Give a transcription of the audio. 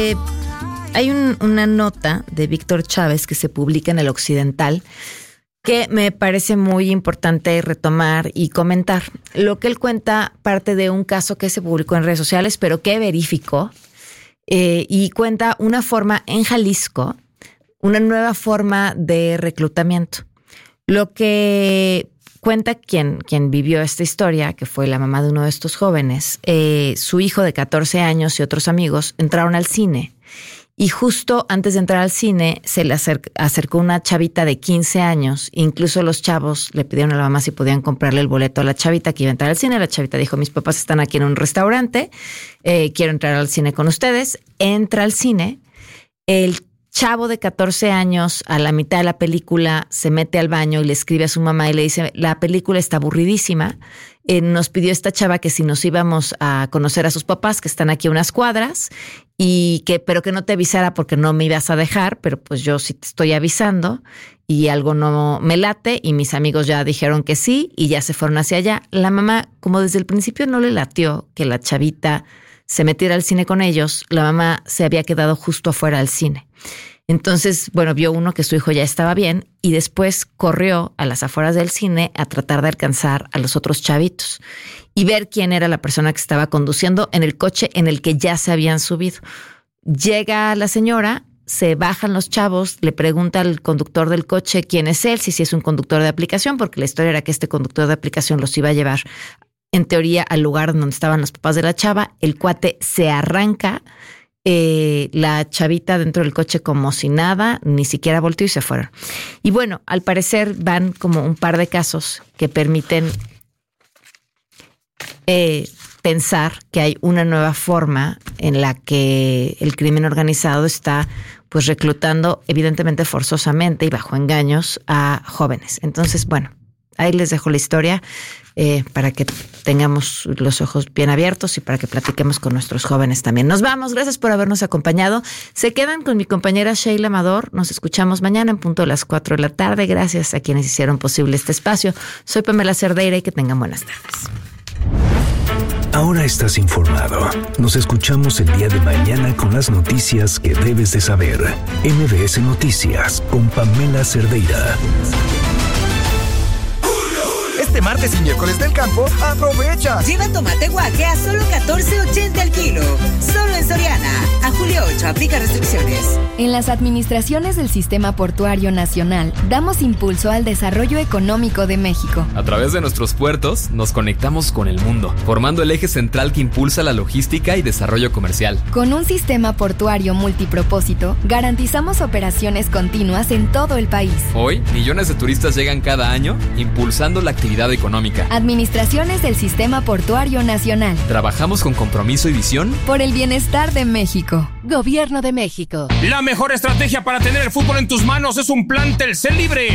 Hay una nota de Víctor Chávez que se publica en El Occidental que me parece muy importante retomar y comentar. Lo que él cuenta parte de un caso que se publicó en redes sociales, pero que verificó, y cuenta una forma en Jalisco, una nueva forma de reclutamiento. Lo que cuenta quien vivió esta historia, que fue la mamá de uno de estos jóvenes, su hijo de 14 años y otros amigos entraron al cine. Y justo antes de entrar al cine se le acercó una chavita de 15 años. Incluso los chavos le pidieron a la mamá si podían comprarle el boleto a la chavita que iba a entrar al cine. La chavita dijo, mis papás están aquí en un restaurante, quiero entrar al cine con ustedes. Entra al cine. El chavo de 14 años a la mitad de la película se mete al baño y le escribe a su mamá y le dice, la película está aburridísima. Nos pidió esta chava que si nos íbamos a conocer a sus papás, que están aquí a unas cuadras, pero que no te avisara porque no me ibas a dejar, pero pues yo sí te estoy avisando y algo no me late y mis amigos ya dijeron que sí y ya se fueron hacia allá. La mamá, como desde el principio no le latió que la chavita se metiera al cine con ellos, la mamá se había quedado justo afuera del cine. Entonces, bueno, vio uno que su hijo ya estaba bien y después corrió a las afueras del cine a tratar de alcanzar a los otros chavitos y ver quién era la persona que estaba conduciendo en el coche en el que ya se habían subido. Llega la señora, se bajan los chavos, le pregunta al conductor del coche quién es él, si es un conductor de aplicación, porque la historia era que este conductor de aplicación los iba a llevar en teoría al lugar donde estaban los papás de la chava. El cuate se arranca, la chavita dentro del coche como si nada, ni siquiera volteó y se fueron. Y bueno, al parecer van como un par de casos que permiten pensar que hay una nueva forma en la que el crimen organizado está pues reclutando evidentemente forzosamente y bajo engaños a jóvenes. Entonces, bueno, ahí les dejo la historia para que tengamos los ojos bien abiertos y para que platiquemos con nuestros jóvenes también. Nos vamos, gracias por habernos acompañado. Se quedan con mi compañera Sheila Amador. Nos escuchamos mañana en punto de las 4 de la tarde. Gracias a quienes hicieron posible este espacio. Soy Pamela Cerdeira y que tengan buenas tardes. Ahora estás informado. Nos escuchamos el día de mañana con las noticias que debes de saber. MBS Noticias con Pamela Cerdeira. Este martes y miércoles del campo, aprovecha. Lleva tomate guaque a solo $14.80 el kilo. Solo en Soriana. A julio 8, aplica restricciones. En las administraciones del Sistema Portuario Nacional, damos impulso al desarrollo económico de México. A través de nuestros puertos, nos conectamos con el mundo, formando el eje central que impulsa la logística y desarrollo comercial. Con un sistema portuario multipropósito, garantizamos operaciones continuas en todo el país. Hoy, millones de turistas llegan cada año, impulsando la actividad económica. Administraciones del Sistema Portuario Nacional. Trabajamos con compromiso y visión por el bienestar de México. Gobierno de México. La mejor estrategia para tener el fútbol en tus manos es un plan Telcel Libre.